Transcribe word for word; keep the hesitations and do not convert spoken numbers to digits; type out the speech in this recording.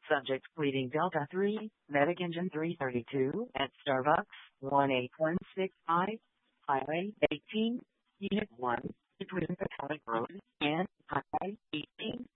Subject pleading Delta three, Medic Engine three thirty-two at Starbucks, one eight one six five, Highway eighteen, Unit one, between Potomac Road and Highway eighteen.